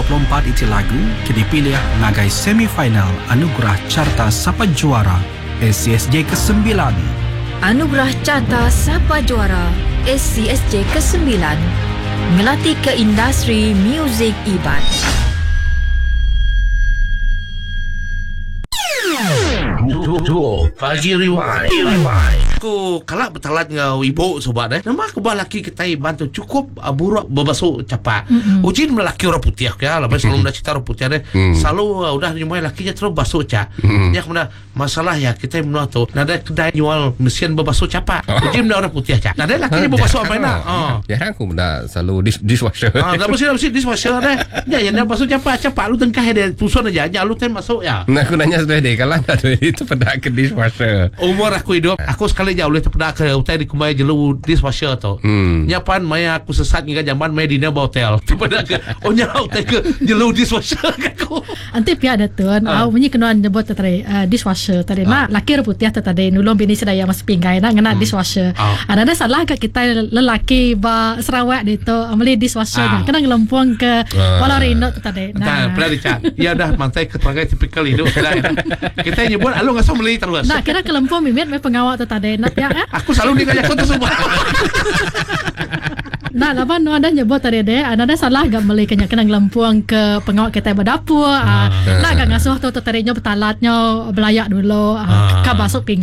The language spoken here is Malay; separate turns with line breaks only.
24 iti lagu kini pilih ngagai semifinal Anugerah Carta Sapa Juara SCSJ ke-9.
Anugerah Carta Sapa Juara SCSJ ke-9 ngelatih ke industri muzik Iban.
Pagi Rewind. Aku kalak bertalat ngau ibu sobat nama aku laki kita bantu cukup buruk berbasuh capak. Ujin melaki orang putih ya, lepas selalu dah cerita orang putih selalu udah nyumai lakinya terus basuh cak. Ya kemudian masalah ya kita menua tu nada kedai jual mesin berbasuh capak. Ujin dah orang putih cak. Nada lakinya berbasuh apa nak?
Ya aku dah selalu dishwasher.
Dah mesti dishwasher dah. Ya yang dah basuh capak lu tengkah dia tusun aja lu tem masuk ya.
Nah aku nanya sudah deh kalau ada itu pada ke dishwasher.
Umur aku hidup, aku sekali jauh boleh terpedak ke hotel di kumai jelu dishwasher tu. Nyapan maya aku sesat hingga zaman maya di Neba Hotel. Terpedak ke, hotel ke jelu dishwasher aku.
Anti pihak ada tuan, bunyi kenuan nyebut tadi dishwasher tadi. Nak laki putih tadi nulung bini sedaya masih pinggai nak ngena dishwasher. Ada salah ke kita lelaki ba Sarawak itu ambil dishwasher. Kena ngelempung ke Kuala Rino tadi.
Nah, pernah dicat. Ya dah mantai keterangan tipikal hidup. Kita nyebut alu ngasih beli terus.
Nah, kira kelempung mimet me pengawal tu tadi. Nak ya.
Aku selalu dikajak kau tu semua.
Nah, laban ada nyebut tadi deh, ada salah gak beli kena ngelempung ke pengawal kita berdapur. Nak gak ngasuh tu tadinya betalatnya belayak dulu. Ka basuk pinggan.